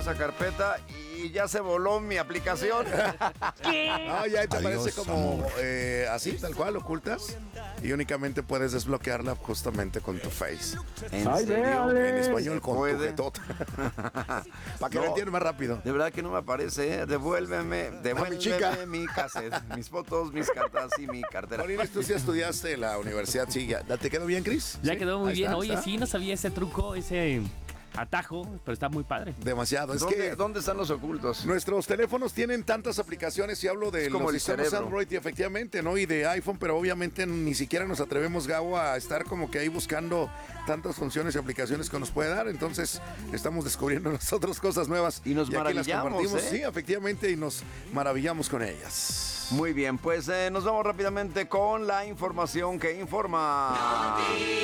esa carpeta y ya se voló mi aplicación. ¿Qué? No, ya te Adiós, aparece como así, tal cual, ocultas. Y únicamente puedes desbloquearla justamente con tu face. ¿En Ay, serio? véale. En español con tu ¿Puede? jetota. Para que No. lo entiendas más rápido. De verdad que no me aparece, ¿eh? Devuélveme chica. mi cassette, mis fotos, mis cartas y mi cartera. Paulina, tú sí estudiaste en la universidad, sí. ¿Te quedó bien, Cris? Ya ¿Sí? quedó muy Ahí bien. está, Oye, ¿está? sí, no sabía ese truco, ese atajo, pero está muy padre. Demasiado. Es ¿Dónde, que ¿Dónde están los ocultos? nuestros teléfonos tienen tantas aplicaciones y hablo de Es como los el sistemas cerebro. Android y efectivamente, ¿no? Y de iPhone, pero obviamente ni siquiera nos atrevemos, Gabo, a estar como que ahí buscando tantas funciones y aplicaciones que nos puede dar. Entonces, estamos descubriendo nosotros cosas nuevas. Y nos aquí las maravillamos, compartimos. ¿eh? Sí, efectivamente, y nos maravillamos con ellas. Muy bien, pues nos vamos rápidamente con la información que informa.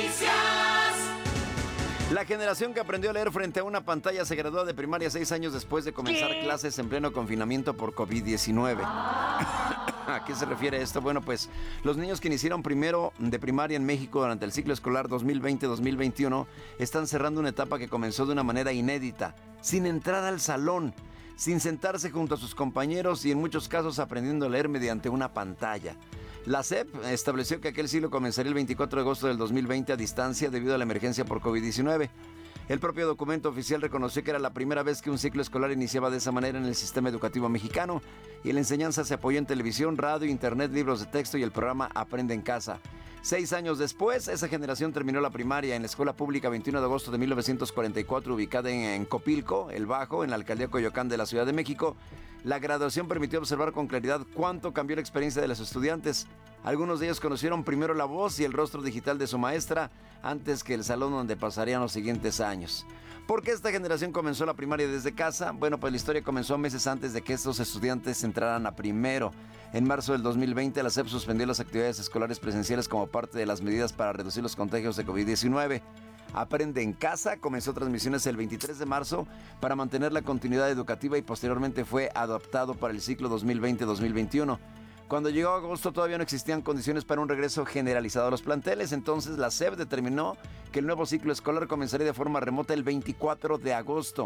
La generación que aprendió a leer frente a una pantalla se graduó de primaria 6 años después de comenzar clases en pleno confinamiento por COVID-19. ¿A qué se refiere esto? Bueno, pues los niños que iniciaron primero de primaria en México durante el ciclo escolar 2020-2021 están cerrando una etapa que comenzó de una manera inédita, sin entrar al salón, sin sentarse junto a sus compañeros y en muchos casos aprendiendo a leer mediante una pantalla. La SEP estableció que aquel ciclo comenzaría el 24 de agosto del 2020 a distancia debido a la emergencia por COVID-19. El propio documento oficial reconoció que era la primera vez que un ciclo escolar iniciaba de esa manera en el sistema educativo mexicano y la enseñanza se apoyó en televisión, radio, internet, libros de texto y el programa Aprende en Casa. 6 años después, esa generación terminó la primaria en la escuela pública 21 de agosto de 1944, ubicada en Copilco, El Bajo, en la alcaldía Coyoacán de la Ciudad de México. La graduación permitió observar con claridad cuánto cambió la experiencia de los estudiantes. Algunos de ellos conocieron primero la voz y el rostro digital de su maestra antes que el salón donde pasarían los siguientes años. ¿Por qué esta generación comenzó la primaria desde casa? Bueno, pues la historia comenzó meses antes de que estos estudiantes entraran a primero. En marzo del 2020, la SEP suspendió las actividades escolares presenciales como parte de las medidas para reducir los contagios de COVID-19. Aprende en Casa comenzó transmisiones el 23 de marzo para mantener la continuidad educativa y posteriormente fue adaptado para el ciclo 2020-2021. Cuando llegó agosto todavía no existían condiciones para un regreso generalizado a los planteles, entonces la SEP determinó que el nuevo ciclo escolar comenzaría de forma remota el 24 de agosto.